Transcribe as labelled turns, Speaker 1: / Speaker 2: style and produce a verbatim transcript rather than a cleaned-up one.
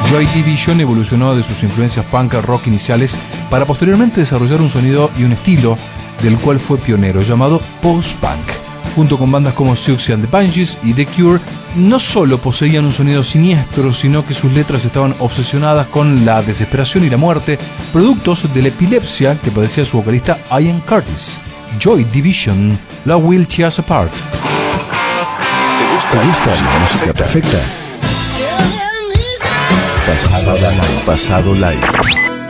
Speaker 1: Joy Division evolucionó de sus influencias punk rock iniciales para posteriormente desarrollar un sonido y un estilo del cual fue pionero, llamado post-punk. Junto con bandas como Siouxsie and the Banshees y The Cure, no solo poseían un sonido siniestro, sino que sus letras estaban obsesionadas con la desesperación y la muerte, productos de la epilepsia que padecía su vocalista Ian Curtis. Joy Division, La Will Tear Us Apart.
Speaker 2: ¿Te gusta, ¿Te gusta la música perfecta? Pasado live. Pasado live.